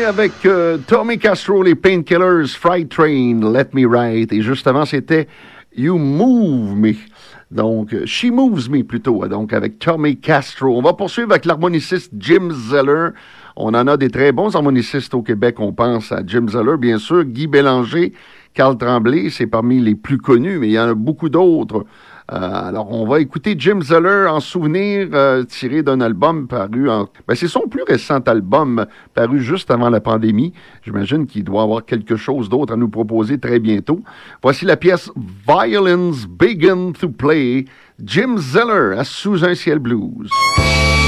avec Tommy Castro, les Painkillers, Fright Train, Let Me Ride. Et juste avant, c'était You Move Me. Donc, She Moves Me plutôt. Donc, avec Tommy Castro. On va poursuivre avec l'harmoniciste Jim Zeller. On en a des très bons harmonicistes au Québec. On pense à Jim Zeller, bien sûr. Guy Bélanger, Carl Tremblay, c'est parmi les plus connus, mais il y en a beaucoup d'autres. Alors, on va écouter Jim Zeller en souvenir tiré d'un album paru c'est son plus récent album paru juste avant la pandémie. J'imagine qu'il doit avoir quelque chose d'autre à nous proposer très bientôt. Voici la pièce Violins Begin to Play, Jim Zeller à Sous un ciel blues.